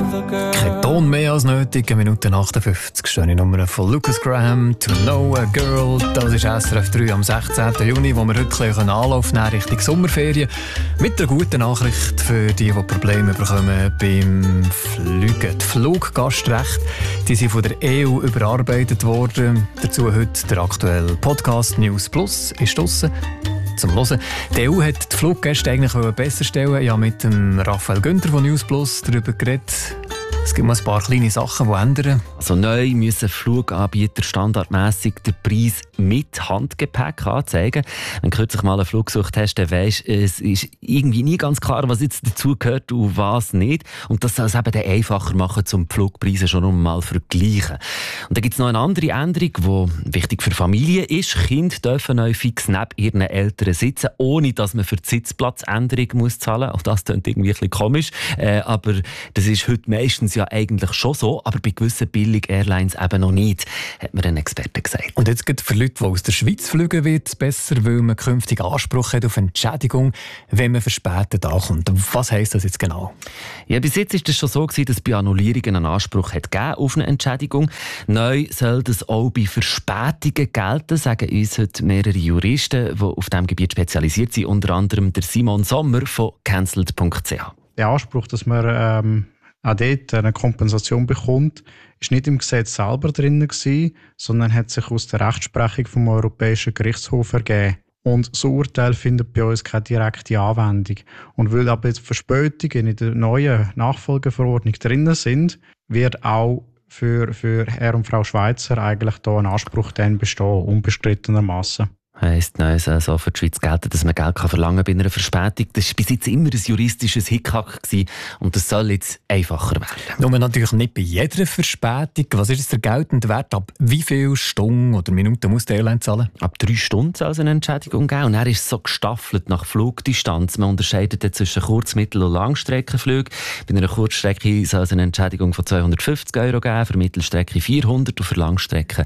Kein Ton mehr als nötig, 1 Minute 58. Schöne Nummer von Lucas Graham, To Know a Girl. Das ist SRF 3 am 16. Juni, wo wir heute Anlauf nehmen Richtung Sommerferien. Mit einer guten Nachricht für die Probleme bekommen beim Fliegen. Die Fluggastrechte, die sind von der EU überarbeitet worden. Dazu heute der aktuelle Podcast News Plus ist draussen. Zum Hören. Die EU hat die Fluggäste eigentlich besser stellen. Ich habe mit dem Raphael Günther von News Plus darüber geredet. Es gibt mal ein paar kleine Sachen, die ändern. Also neu müssen Fluganbieter standardmässig den Preis mit Handgepäck anzeigen. Wenn du kürzlich mal einen Flug gesucht hast, dann weisst du, es ist irgendwie nie ganz klar, was jetzt dazugehört und was nicht. Und das soll es eben einfacher machen, um die Flugpreise schon mal zu vergleichen. Und dann gibt es noch eine andere Änderung, die wichtig für Familien ist. Kinder dürfen neu fix neben ihren Eltern sitzen, ohne dass man für die Sitzplatzänderung muss zahlen muss. Auch das klingt irgendwie ein bisschen komisch. Aber das ist heute meistens ja eigentlich schon so, aber bei gewissen Billig-Airlines eben noch nicht, hat mir ein Experte gesagt. Und jetzt geht für Leute, die aus der Schweiz fliegen, wird es besser, weil man künftig Anspruch hat auf Entschädigung, wenn man verspätet ankommt. Was heisst das jetzt genau? Ja, bis jetzt war es schon so, dass bei Annullierungen einen Anspruch hat gegeben auf eine Entschädigung. Neu soll das auch bei Verspätungen gelten, sagen uns heute mehrere Juristen, die auf diesem Gebiet spezialisiert sind, unter anderem der Simon Sommer von cancelled.ch. Der Anspruch, dass man auch dort eine Kompensation bekommt, ist nicht im Gesetz selber drin gewesen, sondern hat sich aus der Rechtsprechung vom Europäischen Gerichtshof ergeben. Und so Urteil findet bei uns keine direkte Anwendung. Und weil aber jetzt Verspätungen in der neuen Nachfolgeverordnung drin sind, wird auch für Herr und Frau Schweizer eigentlich da ein Anspruch dann bestehen, unbestrittenermaßen. Heisst, nein, also für die Schweiz gelten, dass man Geld verlangen kann bei einer Verspätung. Das war bis jetzt immer ein juristisches Hickhack und das soll jetzt einfacher werden. Nur natürlich nicht bei jeder Verspätung. Was ist jetzt der geltende Wert? Ab wie viele Stunden oder Minuten muss die Airline zahlen? Ab 3 Stunden soll es eine Entschädigung geben. Und er ist so gestaffelt nach Flugdistanz. Man unterscheidet zwischen Kurz-, Mittel- und Langstreckenflügen. Bei einer Kurzstrecke soll es eine Entschädigung von 250 € geben, für Mittelstrecke 400 und für Langstrecke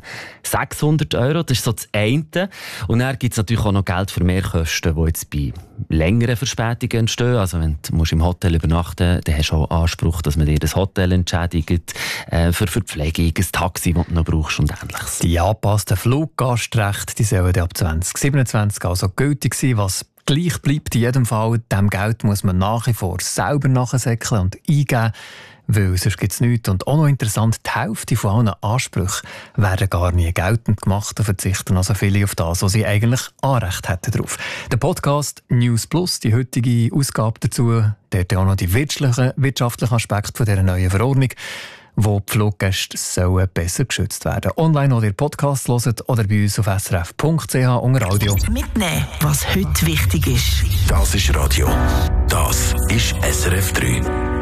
600 €. Das ist so das eine. Und dann gibt es natürlich auch noch Geld für Mehrkosten, die jetzt bei längeren Verspätungen entstehen. Also wenn du im Hotel übernachten musst, dann hast du auch Anspruch, dass man dir das Hotel entschädigt, für Verpflegung, ein Taxi, das du noch brauchst und Ähnliches. Die angepassten Fluggastrechte, die sollen ab 2027 also gültig sein, was gleich bleibt in jedem Fall. Dem Geld muss man nach wie vor selber nachsäckeln und eingeben, weil sonst gibt es nichts. Und auch noch interessant, die Hälfte von allen Ansprüchen werden gar nie geltend gemacht und verzichten also viele auf das, was sie eigentlich Anrecht hätten darauf. Der Podcast News Plus, die heutige Ausgabe dazu, dort auch noch die wirtschaftlichen Aspekte von dieser neuen Verordnung, wo die Fluggäste sollen besser geschützt werden. Online oder ihr Podcast hören oder bei uns auf srf.ch unter Audio. Mitnehmen, was heute wichtig ist. Das ist Radio. Das ist SRF 3.